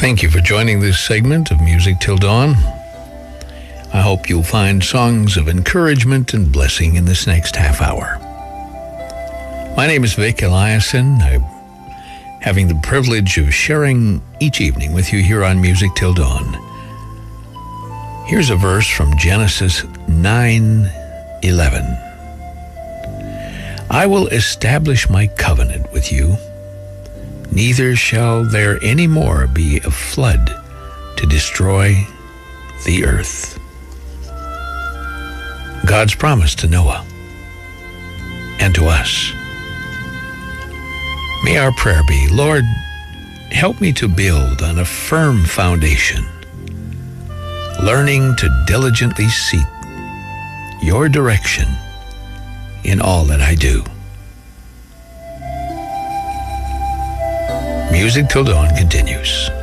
Thank you for joining this segment of Music Till Dawn. I hope you'll find songs of encouragement and blessing in this next half hour. My name is Vic Eliason. I'm having the privilege of sharing each evening with you here on Music Till Dawn. Here's a verse from Genesis 9:11. I will establish my covenant with you. Neither shall there any more be a flood to destroy the earth. God's promise to Noah and to us. May our prayer be, Lord, help me to build on a firm foundation, learning to diligently seek your direction in all that I do. Music Till Dawn continues.